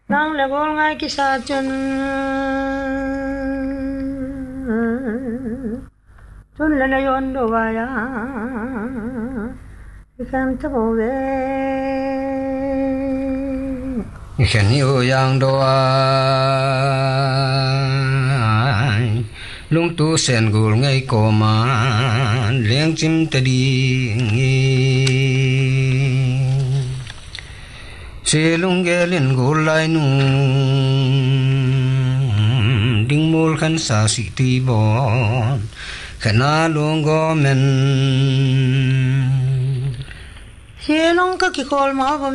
nang legol ngai ki sa chun le na yon do wa ya ikam ta bo ve khen yêu yang do ai lung tu sen gul ngai ko ma leng chim ta di se lung ge len gul lai nu ding mul khan sa si ti bon khana lung go men Sielong ka kikol ma